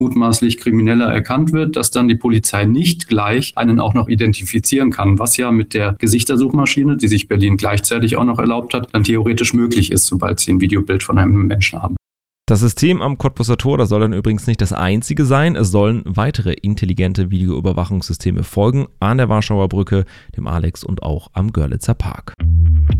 mutmaßlich Krimineller erkannt wird, dass dann die Polizei nicht gleich einen auch noch identifizieren kann, was ja mit der Gesichtersuchmaschine, die sich Berlin gleichzeitig auch noch erlaubt hat, dann theoretisch möglich ist, sobald sie ein Videobild von einem Menschen haben. Das System am Cottbuser Tor, das soll dann übrigens nicht das einzige sein. Es sollen weitere intelligente Videoüberwachungssysteme folgen an der Warschauer Brücke, dem Alex und auch am Görlitzer Park.